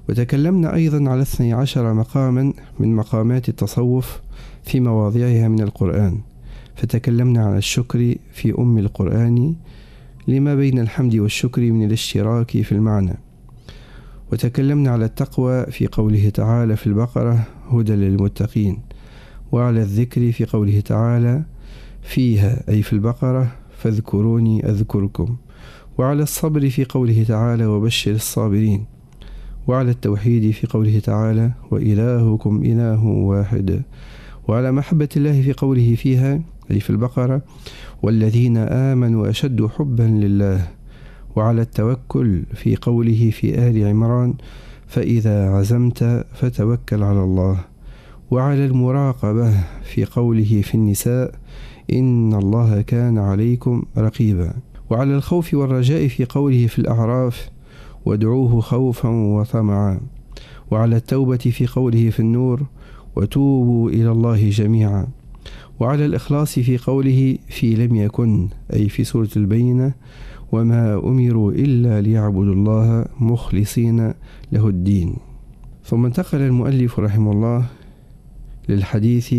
وتكلمنا أيضا على 12 مقاما من مقامات التصوف في مواضعها من القرآن، فتكلمنا على الشكر في أم القرآن لما بين الحمد والشكر من الاشتراك في المعنى، وتكلمنا على التقوى في قوله تعالى في البقرة هدى للمتقين، وعلى الذكر في قوله تعالى فيها أي في البقرة فاذكروني أذكركم، وعلى الصبر في قوله تعالى وبشر الصابرين، وعلى التوحيد في قوله تعالى وإلهكم إله واحد، وعلى محبة الله في قوله فيها أي في البقرة والذين آمنوا أشد حبا لله، وعلى التوكل في قوله في آل عمران فإذا عزمت فتوكل على الله، وعلى المراقبة في قوله في النساء إن الله كان عليكم رقيبا، وعلى الخوف والرجاء في قوله في الأعراف وادعوه خوفا وطمعا، وعلى التوبة في قوله في النور وتوبوا إلى الله جميعا، وعلى الإخلاص في قوله في لم يكن أي في سورة البينة وما أمروا إلا ليعبدوا الله مخلصين له الدين. ثم انتقل المؤلف رحمه الله للحديث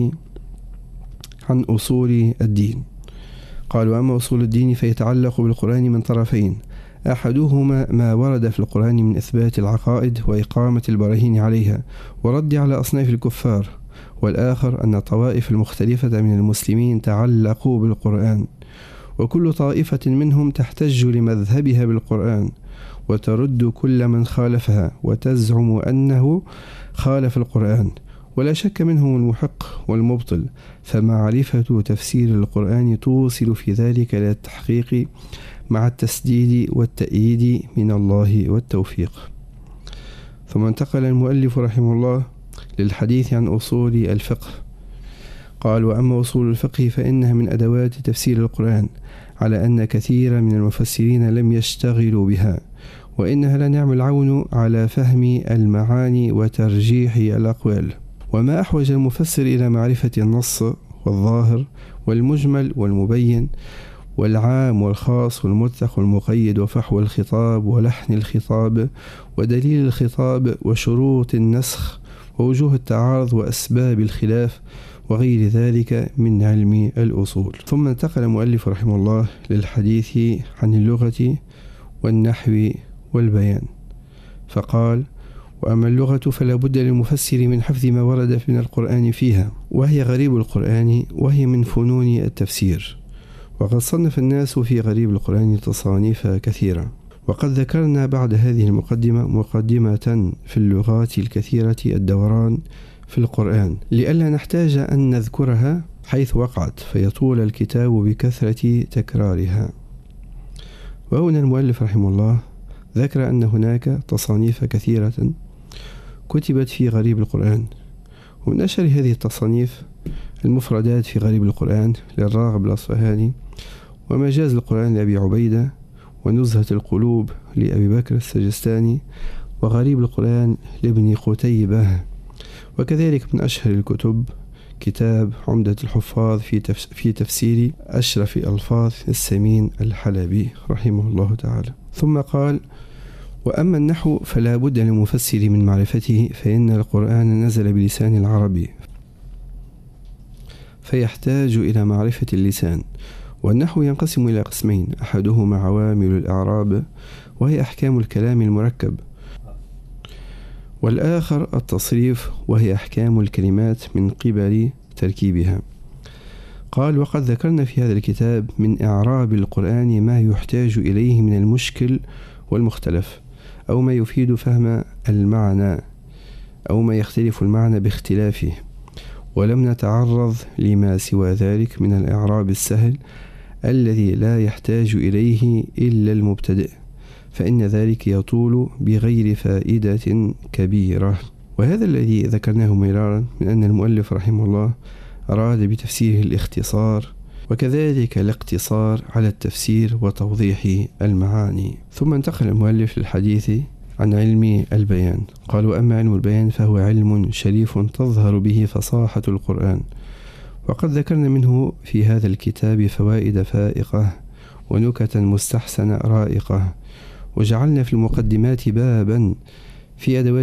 عن أصول الدين. قال وأما أصول الدين فيتعلق بالقرآن من طرفين، أحدهما ما ورد في القرآن من إثبات العقائد وإقامة البراهين عليها ورد على أصناف الكفار، والآخر أن الطوائف المختلفة من المسلمين تعلقوا بالقرآن، وكل طائفة منهم تحتج لمذهبها بالقرآن وترد كل من خالفها وتزعم أنه خالف القرآن، ولا شك منهم المحق والمبطل، فمعرفة تفسير القرآن توصل في ذلك إلى التحقيق مع التسديد والتأييد من الله والتوفيق. ثم انتقل المؤلف رحمه الله للحديث عن أصول الفقه. قال وأما أصول الفقه فإنها من أدوات تفسير القرآن، على أن كثيرا من المفسرين لم يشتغلوا بها، وإنها لنعم العون على فهم المعاني وترجيح الأقوال. وما أحوج المفسر إلى معرفة النص والظاهر والمجمل والمبين والعام والخاص والمطلق والمقيد وفحوى الخطاب ولحن الخطاب ودليل الخطاب وشروط النسخ ووجوه التعارض وأسباب الخلاف وغير ذلك من علم الأصول. ثم انتقل المؤلف رحمه الله للحديث عن اللغة والنحو والبيان، فقال وأما اللغة فلا بد للمفسر من حفظ ما ورد من القرآن فيها، وهي غريب القرآن، وهي من فنون التفسير، وقد صنف الناس في غريب القرآن تصانيف كثيرة، وقد ذكرنا بعد هذه المقدمة مقدمة في اللغات الكثيرة الدوران في القرآن لئلا نحتاج أن نذكرها حيث وقعت فيطول الكتاب بكثرة تكرارها. وهنا المؤلف رحمه الله ذكر أن هناك تصانيف كثيرة كتبت في غريب القرآن، ومن أشهر هذه التصانيف المفردات في غريب القرآن للراغب الأصفهاني، ومجاز القرآن لأبي عبيدة، ونزهة القلوب لأبي بكر السجستاني، وغريب القرآن لابن قتيبة. وكذلك من أشهر الكتب كتاب عمدة الحفاظ في تفسير أشرف ألفاظ السمين الحلبي رحمه الله تعالى. ثم قال وأما النحو فلا بد للمفسر من معرفته، فإن القرآن نزل بلسان العربي فيحتاج إلى معرفة اللسان. والنحو ينقسم إلى قسمين، أحدهما عوامل الإعراب وهي أحكام الكلام المركب، والآخر التصريف وهي أحكام الكلمات من قبل تركيبها. قال وقد ذكرنا في هذا الكتاب من إعراب القرآن ما يحتاج إليه من المشكل والمختلف، أو ما يفيد فهم المعنى، أو ما يختلف المعنى باختلافه، ولم نتعرض لما سوى ذلك من الإعراب السهل الذي لا يحتاج إليه إلا المبتدئ، فإن ذلك يطول بغير فائدة كبيرة. وهذا الذي ذكرناه مرارا من أن المؤلف رحمه الله أراد بتفسيره الاختصار، وكذلك الاقتصار على التفسير وتوضيح المعاني. ثم انتقل المؤلف للحديث عن علم البيان. قال وأما علم البيان فهو علم شريف تظهر به فصاحة القرآن، وقد ذكرنا منه في هذا الكتاب فوائد فائقة ونكتا مستحسنة رائقة، وجعلنا في المقدمات بابا في أدوات